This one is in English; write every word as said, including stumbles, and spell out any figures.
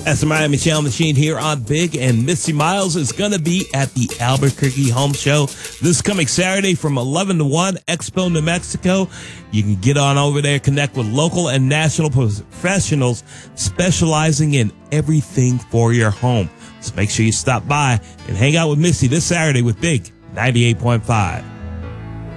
That's the Miami Channel Machine here on Big, and Misty Miles is going to be at the Albuquerque Home Show this coming Saturday from eleven to one, Expo, New Mexico. You can get on over there, connect with local and national professionals specializing in everything for your home. So make sure you stop by and hang out with Misty this Saturday with Big ninety-eight point five.